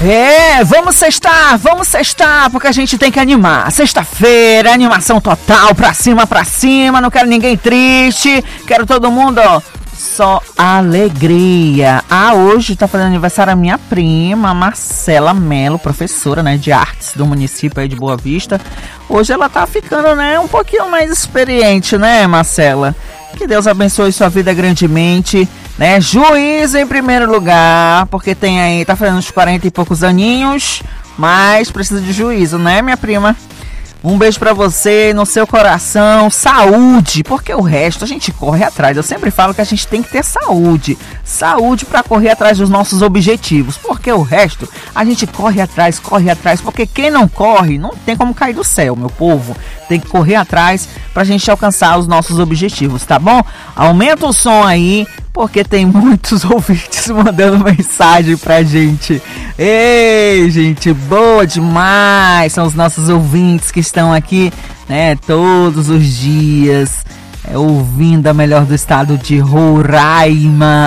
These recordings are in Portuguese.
Vamos sextar, porque a gente tem que animar. Sexta-feira, animação total, pra cima, não quero ninguém triste, quero todo mundo, só alegria. Hoje tá fazendo aniversário a minha prima, Marcela Melo, professora, né, de artes do município aí de Boa Vista. Hoje ela tá ficando, né, um pouquinho mais experiente, né, Marcela? Que Deus abençoe sua vida grandemente, né? Juízo em primeiro lugar, porque tem aí, tá fazendo uns 40 e poucos aninhos, mas precisa de juízo, né, minha prima? Um beijo pra você, no seu coração, saúde, porque o resto a gente corre atrás. Eu sempre falo que a gente tem que ter saúde pra correr atrás dos nossos objetivos, porque o resto a gente corre atrás, porque quem não corre não tem como cair do céu, meu povo. Tem que correr atrás pra gente alcançar os nossos objetivos, tá bom? Aumenta o som aí, porque tem muitos ouvintes mandando mensagem pra gente. Ei, gente, boa demais! São os nossos ouvintes que estão aqui, né, todos os dias, ouvindo a melhor do estado de Roraima.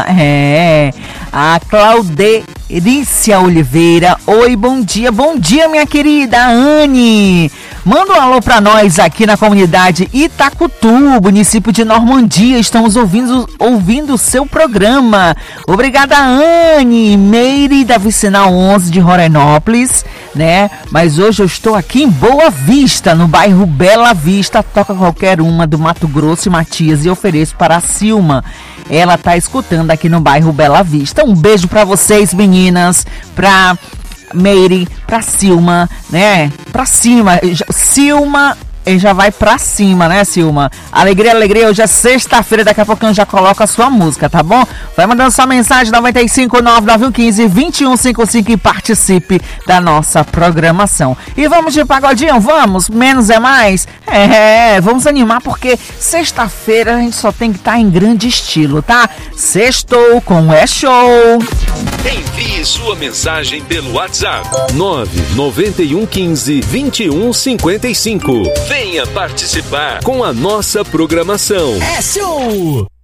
A Clauderícia Oliveira. Oi, bom dia, minha querida Anne. Manda um alô pra nós aqui na comunidade Itacutu, município de Normandia. Estamos ouvindo o seu programa. Obrigada, Anne. Meire da Vicinal 11 de Rorainópolis, né? Mas hoje eu estou aqui em Boa Vista, no bairro Bela Vista. Toca qualquer uma do Mato Grosso e Matias e ofereço para a Silma. Ela tá escutando aqui no bairro Bela Vista. Um beijo pra vocês, meninas. Pra Meire, pra Silma, né? Pra cima. Silma já vai pra cima, né, Silma? Alegria, hoje é sexta-feira, daqui a pouquinho eu já coloco a sua música, tá bom? Vai mandando sua mensagem, 95991152155 e participe da nossa programação. E vamos de pagodinho, vamos? Menos é mais? Vamos animar, porque sexta-feira a gente só tem que estar em grande estilo, tá? Sextou com É Show! Envie sua mensagem pelo WhatsApp 991152155. Venha participar com a nossa programação. É Show!